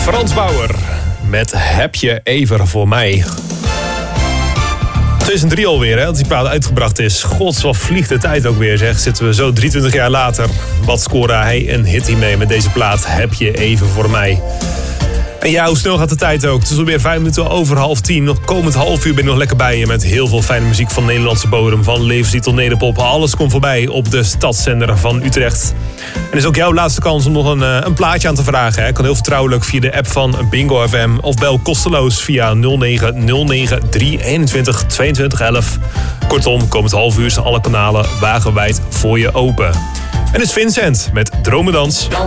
Frans Bauer met Heb je even voor mij. 2003 alweer, hè, dat die plaat uitgebracht is. Gods, wat vliegt de tijd ook weer, zeg. Zitten we zo 23 jaar later. Wat scoorde hij een hit hiermee met deze plaat. Heb je even voor mij. En ja, hoe snel gaat de tijd ook? Het is alweer 5 minuten over 9:30. Nog komend half uur ben ik nog lekker bij je met heel veel fijne muziek van Nederlandse bodem. Van levenslied tot nederpop. Alles komt voorbij op de stadszender van Utrecht. En is ook jouw laatste kans om nog een plaatje aan te vragen. Hè. Kan heel vertrouwelijk via de app van Bingo FM. Of bel kosteloos via 0909 321 2211. Kortom, komend half uur zijn alle kanalen wagenwijd voor je open. En is Vincent met Dromedans.